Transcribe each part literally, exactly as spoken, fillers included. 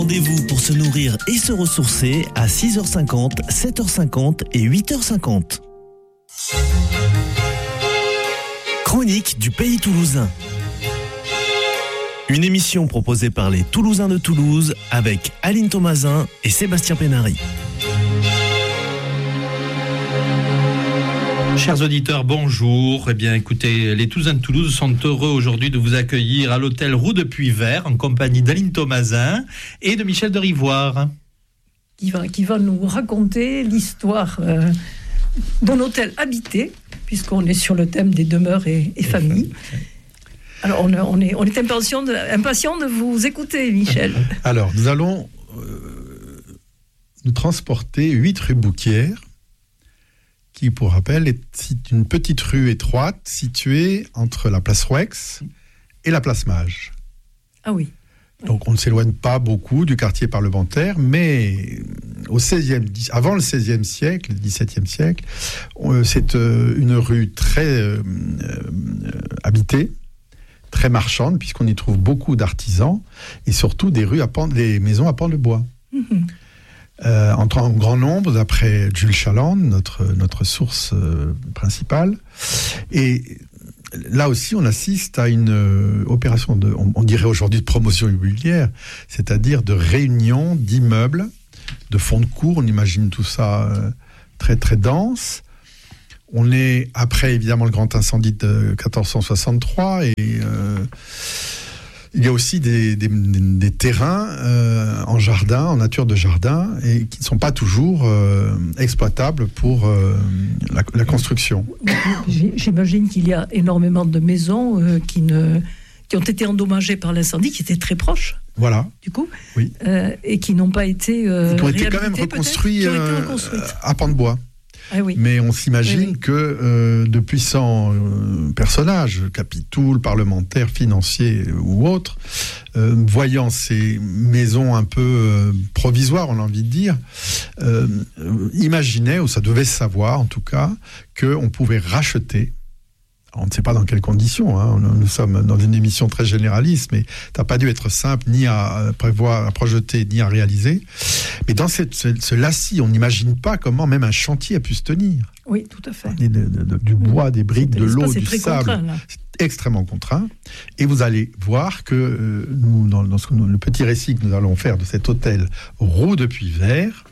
Rendez-vous pour se nourrir et se ressourcer à six heures cinquante, sept heures cinquante et huit heures cinquante. Chronique du Pays Toulousain. Une émission proposée par les Toulousains de Toulouse avec Aline Thomasin et Sébastien Pénary. Chers auditeurs, bonjour. Eh bien, écoutez, les Toulousains de Toulouse sont heureux aujourd'hui de vous accueillir à l'hôtel Roux de Puyvert en compagnie d'Aline Thomasin et de Michel de Rivoire. Qui va, qui va nous raconter l'histoire euh, d'un hôtel habité, puisqu'on est sur le thème des demeures et, et familles. Alors, on, on est, on est impatient de, impatient de vous écouter, Michel. Alors, nous allons euh, nous transporter huit rue Bouquière, qui, pour rappel, est une petite rue étroite située entre la place Rouex et la place Mage. Ah oui. Donc on ne s'éloigne pas beaucoup du quartier parlementaire, mais au seizième, avant le seizième siècle, le dix-septième siècle, c'est une rue très euh, habitée, très marchande, puisqu'on y trouve beaucoup d'artisans, et surtout des, rues à pan, des maisons à pans de bois. Mmh. Euh, en, en grand nombre, d'après Jules Chaland, notre, notre source euh, principale. Et là aussi, on assiste à une euh, opération, de, on, on dirait aujourd'hui de promotion immobilière, c'est-à-dire de réunion d'immeubles, de fonds de cours, on imagine tout ça euh, très très dense. On est après, évidemment, le grand incendie de quatorze cent soixante-trois, et euh, il y a aussi des, des, des terrains euh, en jardin, en nature de jardin, et qui ne sont pas toujours euh, exploitables pour euh, la, la construction. J'imagine qu'il y a énormément de maisons euh, qui, ne, qui ont été endommagées par l'incendie, qui étaient très proches. Voilà. Du coup, oui. euh, et qui n'ont pas été euh, qui ont été quand même reconstruits euh, à pans de bois. Ah oui. Mais on s'imagine oui, oui. que euh, de puissants euh, personnages, capitouls, parlementaires, financiers euh, ou autres, euh, voyant ces maisons un peu euh, provisoires, on a envie de dire, euh, euh, imaginaient, ou ça devait se savoir en tout cas, qu'on pouvait racheter. On ne sait pas dans quelles conditions, hein. Nous sommes dans une émission très généraliste, mais ça n'a pas dû être simple ni à prévoir, à projeter, ni à réaliser. Mais dans cette, ce, ce lacis, on n'imagine pas comment même un chantier a pu se tenir. Oui, tout à fait. De, de, de, du bois, des briques, de l'eau, du sable. C'est extrêmement contraint. Et vous allez voir que euh, nous, dans, dans ce, le petit récit que nous allons faire de cet hôtel Roux de Puyvert,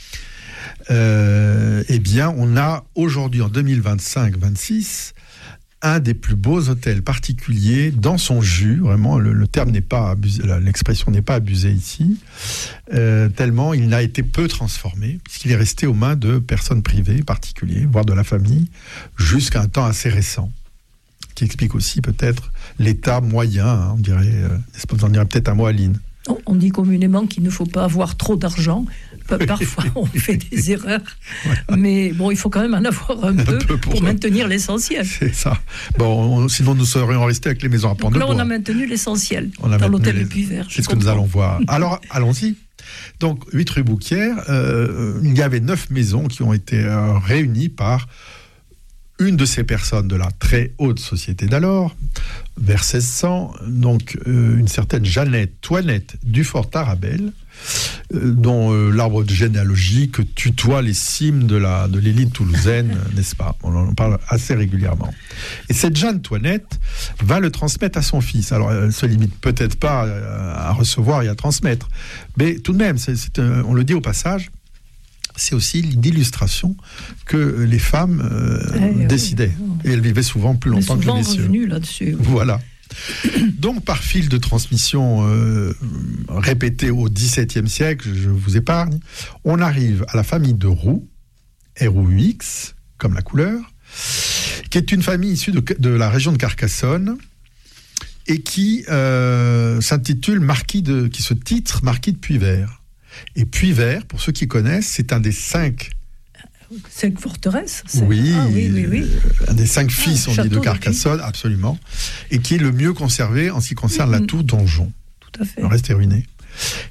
euh, eh bien, on a aujourd'hui, en deux mille vingt-cinq vingt-six, un des plus beaux hôtels particuliers dans son jus, vraiment, le, le terme n'est pas abusé, l'expression n'est pas abusée ici, euh, tellement il n'a été peu transformé, puisqu'il est resté aux mains de personnes privées, particuliers, voire de la famille, jusqu'à un temps assez récent, qui explique aussi peut-être l'état moyen, hein, on dirait, euh, on dirait peut-être un mot à Aline. On dit communément qu'il ne faut pas avoir trop d'argent. Parfois, on fait des erreurs. Voilà. Mais bon, il faut quand même en avoir un, un peu, peu pour, pour maintenir l'essentiel. C'est ça. Bon, on, sinon, nous serions restés avec les maisons à pans de bois. Là, on a maintenu l'essentiel on a dans l'hôtel les... de Puyvert. C'est ce que nous allons voir. Alors, allons-y. Donc, huit rue Bouquière, euh, il y avait neuf maisons qui ont été euh, réunies par une de ces personnes de la très haute société d'alors, vers seize cents, donc euh, une certaine Jeannette Toinette Dufort-Tarabel, euh, dont euh, l'arbre généalogique tutoie les cimes de, la, de l'élite toulousaine, n'est-ce pas ? On en parle assez régulièrement. Et cette Jeanne Toinette va le transmettre à son fils. Alors, elle ne se limite peut-être pas à recevoir et à transmettre, mais tout de même, c'est, c'est, euh, on le dit au passage, c'est aussi l'illustration que les femmes euh, eh, décidaient. Oui. Et elles vivaient souvent plus longtemps que les messieurs. Revenus là-dessus. Oui. Voilà. Donc, par fil de transmission euh, répété au dix-septième siècle, je vous épargne, on arrive à la famille de Roux, R O U X, comme la couleur, qui est une famille issue de, de la région de Carcassonne, et qui euh, s'intitule Marquis de, qui se titre Marquis de Puyvert. Et Puyvert, pour ceux qui connaissent, c'est un des cinq... Cinq forteresses c'est... Oui, ah, oui, oui, oui. Un des cinq fils, ah, on dit, de Carcassonne, de absolument. Et qui est le mieux conservé en ce qui concerne mm-hmm. la tour donjon. Tout à fait. Le reste est ruiné.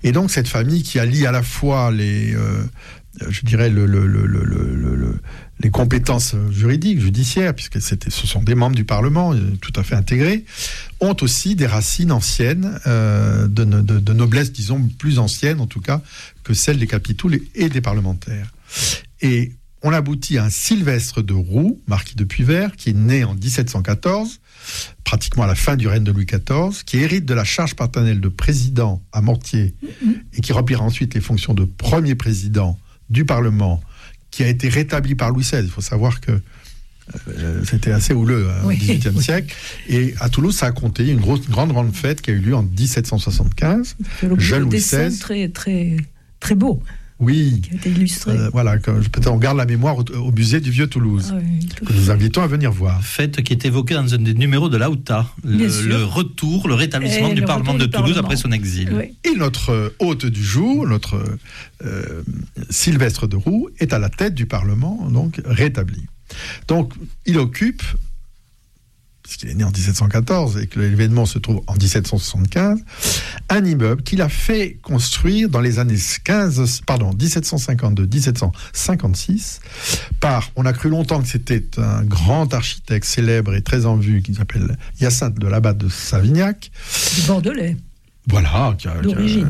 Et donc cette famille qui allie à la fois les, euh, je dirais le, le, le, le, le, le, les compétences juridiques, judiciaires, puisque c'était, ce sont des membres du Parlement tout à fait intégrés, ont aussi des racines anciennes, euh, de, de, de noblesse, disons, plus anciennes en tout cas, que celles des capitouls et des parlementaires. Et on aboutit à un Sylvestre de Roux, marquis de Puyvert, qui est né en dix-sept cent quatorze, pratiquement à la fin du règne de Louis quatorze, qui hérite de la charge paternelle de président à Mortier mmh. et qui remplira ensuite les fonctions de premier président du Parlement, qui a été rétabli par Louis seize. Il faut savoir que euh, c'était assez houleux hein, oui. au dix-huitième oui. siècle. Et à Toulouse, ça a compté une, grosse, une grande, grande fête qui a eu lieu en dix-sept cent soixante-quinze. Jeune Louis seize. Très, très, très beau. Oui, qui a été illustré. Euh, voilà, peut-être on garde la mémoire au, au musée du Vieux Toulouse, ah oui, que nous invitons à venir voir. Fête qui est évoquée dans un des numéros de l'Aouta, le, le retour, le rétablissement Et du le Parlement de Toulouse Parlement. Après son exil. Oui. Et notre hôte du jour, notre euh, Sylvestre de Roux, est à la tête du Parlement, donc rétabli. Donc il occupe, puisqu'il est né en dix-sept cent quatorze et que l'événement se trouve en dix-sept cent soixante-quinze, un immeuble qu'il a fait construire dans les années quinze, pardon, dix-sept cent cinquante-deux dix-sept cent cinquante-six par, on a cru longtemps que c'était un grand architecte célèbre et très en vue qui s'appelle Hyacinthe de Labat de Savignac. Du Bordelais. Voilà, qui a, d'origine.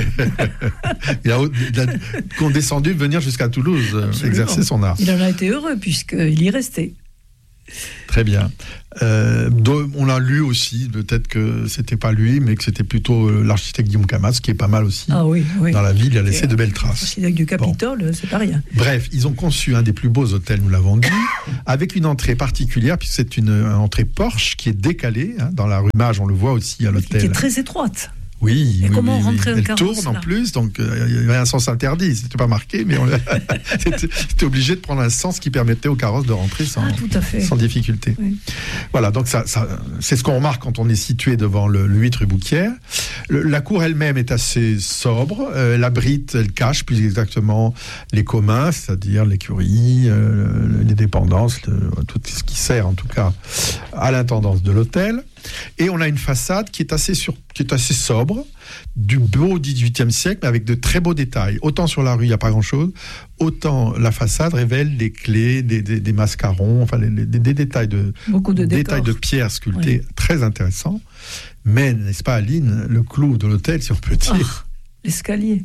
il a, il a condescendu de venir jusqu'à Toulouse Absolument. Exercer son art. Il en a été heureux puisqu'il y est resté. Très bien. Euh, on l'a lu aussi, peut-être que c'était pas lui, mais que c'était plutôt euh, l'architecte Guillaume Camas, qui est pas mal aussi. Ah oui, oui. Dans la ville, il a laissé Et, de belles traces. L'architecte du Capitole, bon. C'est pas rien. Bref, ils ont conçu un des plus beaux hôtels, nous l'avons dit, avec une entrée particulière, puisque c'est une, une entrée porche qui est décalée. Hein, dans la rue Mage, on le voit aussi à l'hôtel. Qui est très étroite. Oui, et oui, comment oui, rentrer oui. un carrosse, Elle tourne là. En plus, donc euh, il y avait un sens interdit. C'était pas marqué, mais on c'était, c'était obligé de prendre un sens qui permettait au carrosse de rentrer sans, ah, tout à fait. sans difficulté. Oui. Voilà, donc ça, ça, c'est ce qu'on remarque quand on est situé devant le, le huit rue Bouquière. Le, la cour elle-même est assez sobre. Euh, elle abrite, elle cache plus exactement les communs, c'est-à-dire l'écurie, euh, les dépendances, le, tout ce qui sert en tout cas à l'intendance de l'hôtel. Et on a une façade qui est assez, sur, qui est assez sobre, du beau dix-huitième siècle, mais avec de très beaux détails. Autant sur la rue, il n'y a pas grand-chose, autant la façade révèle des clés, des, des, des mascarons, enfin des, des, des détails de, Beaucoup de détails de pierres sculptées oui. très intéressants. Mais, n'est-ce pas, Aline, le clou de l'hôtel, si on peut dire. Oh, l'escalier.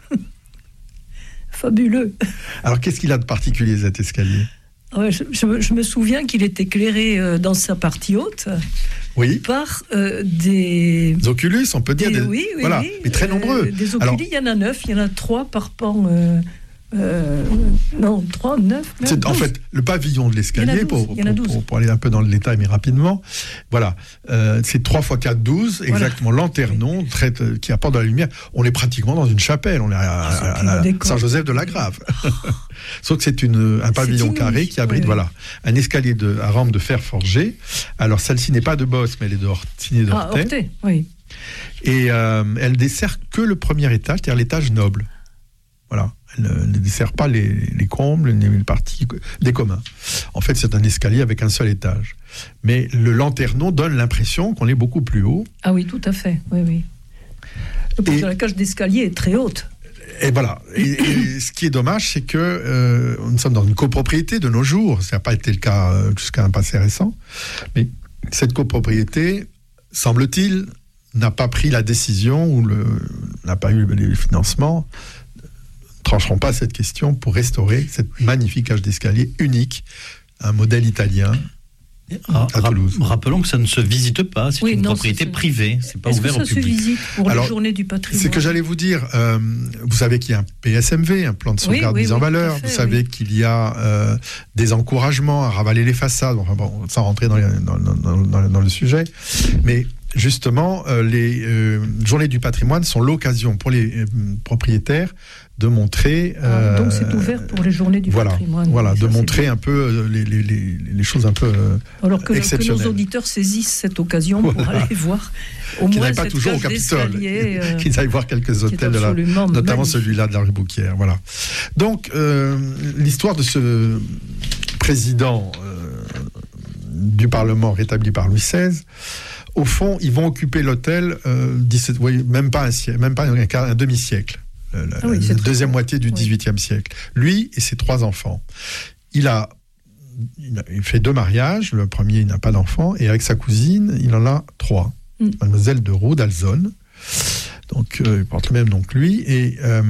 Fabuleux. Alors, qu'est-ce qu'il a de particulier, cet escalier ? Ouais, je, je, je me souviens qu'il est éclairé euh, dans sa partie haute oui. par euh, des... des oculus, on peut dire. Des, des, oui, oui, voilà, oui. Mais très nombreux. Euh, des oculus, Alors, il y en a neuf, il y en a trois par pan. Euh, euh, non, trois, neuf. Même, c'est, en fait, le pavillon de l'escalier, pour, pour, pour, pour aller un peu dans le détail, mais rapidement, voilà, euh, c'est trois fois quatre, douze, exactement, voilà. Lanternon, très, qui apporte de la lumière. On est pratiquement dans une chapelle, on est à, à, à, à Saint-Joseph de la Grave. Sauf que c'est une, un pavillon carré qui abrite oui, oui. voilà, un escalier de, à rampe de fer forgé. Alors, celle-ci n'est pas de bosse, mais elle est de signée de ah, Hortet. Oui. Et euh, elle dessert que le premier étage, c'est-à-dire l'étage noble. Voilà. Elle ne dessert pas les, les combles, les parties des communs. En fait, c'est un escalier avec un seul étage. Mais le lanternon donne l'impression qu'on est beaucoup plus haut. Ah oui, tout à fait. Oui, oui. Parce et, que la cage d'escalier est très haute. Et voilà. Et, et ce qui est dommage, c'est que euh, nous sommes dans une copropriété de nos jours. Ça n'a pas été le cas euh, jusqu'à un passé récent. Mais cette copropriété, semble-t-il, n'a pas pris la décision ou le, n'a pas eu les financements. Trancheront pas cette question pour restaurer cette magnifique cage d'escalier unique, un modèle italien à, à Toulouse. Rappelons que ça ne se visite pas, c'est oui, une non, propriété c'est... privée, c'est pas Est-ce ouvert que ça au public. Se visite pour Alors, la journée du patrimoine. C'est que j'allais vous dire, euh, vous savez qu'il y a un P S M V, un plan de sauvegarde oui, mise oui, en oui, valeur, fait, vous savez oui. qu'il y a euh, des encouragements à ravaler les façades, enfin bon, sans rentrer dans, les, dans, dans, dans, dans le sujet, mais justement, euh, les euh, journées du patrimoine sont l'occasion pour les euh, propriétaires de montrer... Euh, ah, donc c'est ouvert pour les journées du voilà, patrimoine. Voilà, ça, de montrer un peu euh, les, les, les, les choses un peu euh, Alors que, exceptionnelles. que nos auditeurs saisissent cette occasion pour voilà. aller voir au qui moins n'aillent pas cette toujours au Capitole, euh, qu'ils aillent voir quelques hôtels, de la, notamment magnifique. Celui-là de la rue Bouquière. Voilà. Donc, euh, l'histoire de ce président euh, du Parlement rétabli par Louis seize Au fond, ils vont occuper l'hôtel euh, dix-sept, oui, même pas un siècle, même pas un, quart- un demi-siècle. La, la, Ah oui, la deuxième très... moitié du oui. dix-huitième siècle. Lui et ses trois enfants. Il a, il a il fait deux mariages. Le premier, il n'a pas d'enfant. Et avec sa cousine, il en a trois. Mm. Mademoiselle de Roux d'Alzone. Donc, euh, il porte le même nom que lui. Et euh,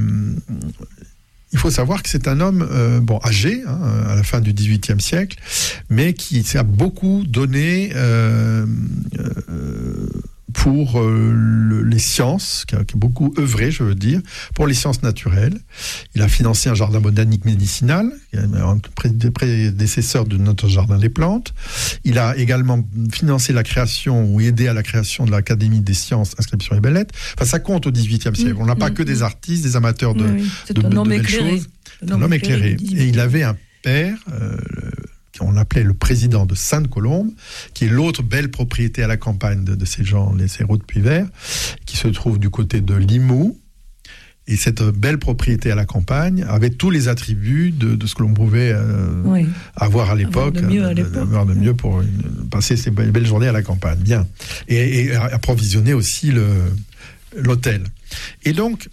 il faut savoir que c'est un homme euh, bon, âgé, hein, à la fin du dix-huitième siècle, mais qui a beaucoup donné euh, euh, pour euh, le, les sciences, qui a, qui a beaucoup œuvré, je veux dire, pour les sciences naturelles. Il a financé un jardin botanique médicinal, un prédécesseur de notre jardin des plantes. Il a également financé la création ou aidé à la création de l'Académie des sciences, inscription et belles-lettres. Enfin, ça compte au dix-huitième siècle. Mmh, On n'a pas mmh, que des artistes, des amateurs de, oui, oui. de, de, un de belles éclairé. choses. C'est un homme éclairé. éclairé. Et il avait un père, euh, qu'on appelait le président de Sainte-Colombe, qui est l'autre belle propriété à la campagne de, de ces gens, les ces routes Puy-Vert, qui se trouve du côté de Limoux. Et cette belle propriété à la campagne avait tous les attributs de, de ce que l'on pouvait euh, oui. avoir à l'époque, avoir de mieux, à l'époque. avoir de mieux pour une, passer ces belles, belles journées à la campagne. Bien. Et, et approvisionner aussi le, l'hôtel. Et donc,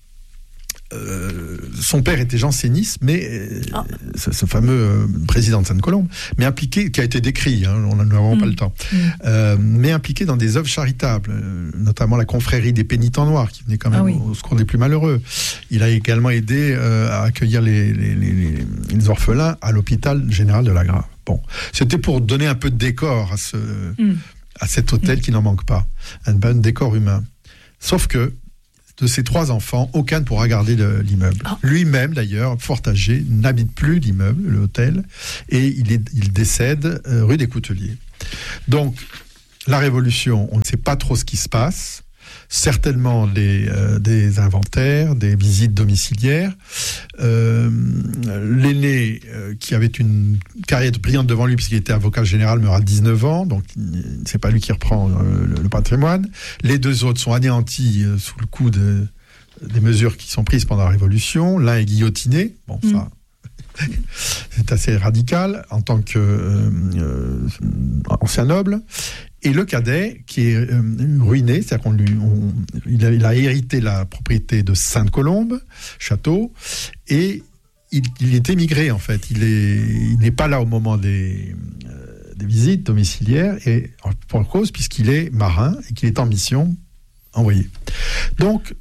Euh, son père était janséniste, mais euh, ah. ce, ce fameux euh, président de Sainte-Colombe, mais impliqué, qui a été décrit, hein, on n'avons mmh. pas le temps, mmh. euh, mais impliqué dans des œuvres charitables, euh, notamment la confrérie des pénitents noirs, qui venait quand même ah oui. au, au secours des plus malheureux. Il a également aidé euh, à accueillir les, les, les, les orphelins à l'hôpital général de la Grave. Bon, c'était pour donner un peu de décor à, ce, mmh. à cet hôtel mmh. qui n'en manque pas, un bon décor humain. Sauf que de ses trois enfants, aucun ne pourra garder le, l'immeuble. Ah. Lui-même, d'ailleurs, fort âgé, n'habite plus l'immeuble, l'hôtel, et il, est, il décède euh, rue des Couteliers. Donc, la Révolution, on ne sait pas trop ce qui se passe. Certainement des, euh, des inventaires, des visites domiciliaires. Euh, l'aîné, euh, qui avait une carrière brillante devant lui, puisqu'il était avocat général, meurt à dix-neuf ans, donc c'est pas lui qui reprend euh, le, le patrimoine. Les deux autres sont anéantis euh, sous le coup de, des mesures qui sont prises pendant la Révolution. L'un est guillotiné, bon mmh. ça... c'est assez radical en tant que euh, euh, ancien noble. Et le cadet qui est euh, ruiné, c'est-à-dire qu'on lui, on, il, a, il a hérité la propriété de Sainte-Colombe, château, et il, il est émigré en fait. Il est, il n'est pas là au moment des, euh, des visites domiciliaires, et pour cause puisqu'il est marin et qu'il est en mission envoyé. Donc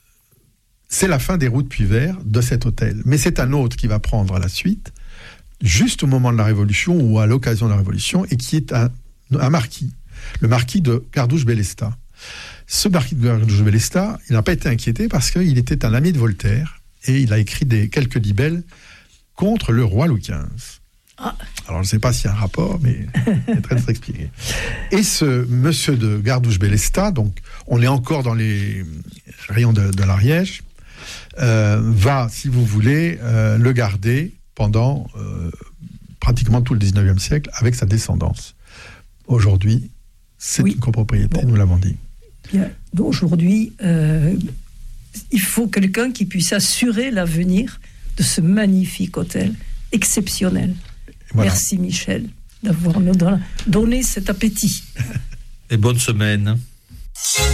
c'est la fin des routes Puy-Vert de cet hôtel. Mais c'est un autre qui va prendre la suite, juste au moment de la Révolution ou à l'occasion de la Révolution, et qui est un, un marquis, le marquis de Gardouche-Bellesta. Ce marquis de Gardouche-Bellesta, il n'a pas été inquiété parce qu'il était un ami de Voltaire et il a écrit des, quelques libelles contre le roi Louis quinze. Ah. Alors je ne sais pas s'il y a un rapport, mais c'est très très expliqué. Et ce monsieur de Gardouche-Bellesta, donc on est encore dans les rayons de, de l'Ariège, Euh, va, si vous voulez, euh, le garder pendant euh, pratiquement tout le dix-neuvième siècle avec sa descendance. Aujourd'hui, c'est oui. une copropriété, bon. nous l'avons dit. Bien. Aujourd'hui, euh, il faut quelqu'un qui puisse assurer l'avenir de ce magnifique hôtel exceptionnel. Voilà. Merci Michel d'avoir nous donné cet appétit. Et bonne semaine.